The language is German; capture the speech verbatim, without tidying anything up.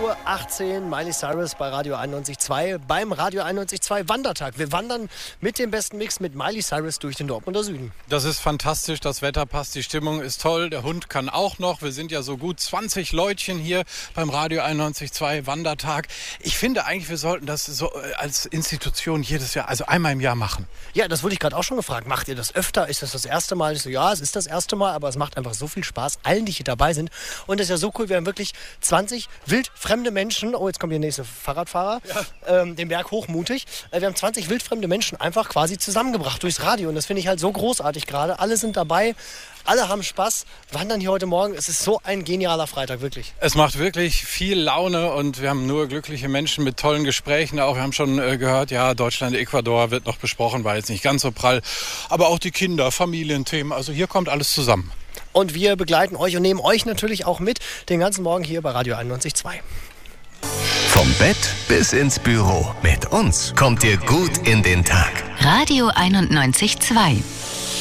Uhr achtzehn, Miley Cyrus bei Radio einundneunzig Komma zwei beim Radio einundneunzig Komma zwei Wandertag. Wir wandern mit dem besten Mix mit Miley Cyrus durch den Dortmunder Süden. Das ist fantastisch, das Wetter passt, die Stimmung ist toll, der Hund kann auch noch. Wir sind ja so gut zwanzig Leutchen hier beim Radio einundneunzig Komma zwei Wandertag. Ich finde eigentlich, wir sollten das so als Institution jedes Jahr, also einmal im Jahr machen. Ja, das wurde ich gerade auch schon gefragt. Macht ihr das öfter? Ist das das erste Mal? Ich so, ja, es ist das erste Mal, aber es macht einfach so viel Spaß, allen, die hier dabei sind. Und das ist ja so cool, wir haben wirklich zwanzig wildfremde Menschen. Oh, jetzt kommt der nächste Fahrradfahrer. Ja. Ähm, den Berg hochmutig. Äh, wir haben zwanzig wildfremde Menschen einfach quasi zusammengebracht durchs Radio. Und das finde ich halt so großartig gerade. Alle sind dabei. Alle haben Spaß, wandern hier heute Morgen. Es ist so ein genialer Freitag, wirklich. Es macht wirklich viel Laune und wir haben nur glückliche Menschen mit tollen Gesprächen. Auch wir haben schon äh, gehört, ja, Deutschland, Ecuador wird noch besprochen, war jetzt nicht ganz so prall. Aber auch die Kinder, Familienthemen, also hier kommt alles zusammen. Und wir begleiten euch und nehmen euch natürlich auch mit den ganzen Morgen hier bei Radio einundneunzig Komma zwei. Vom Bett bis ins Büro. Mit uns kommt ihr gut in den Tag. Radio einundneunzig Komma zwei.